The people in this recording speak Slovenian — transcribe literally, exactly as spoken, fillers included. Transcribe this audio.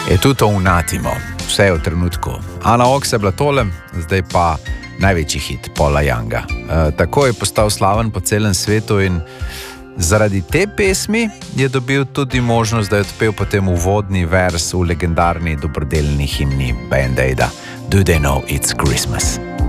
Je tudi to unatimo, vse je v trenutku. Ana Ox je bila tole, zdaj pa največji hit Paula Younga. E, tako je postal slaven po celem svetu in zaradi te pesmi je dobil tudi možnost, da je odpel potem uvodni vers v legendarni dobrodelni himni Band Aida. Do they know it's Christmas?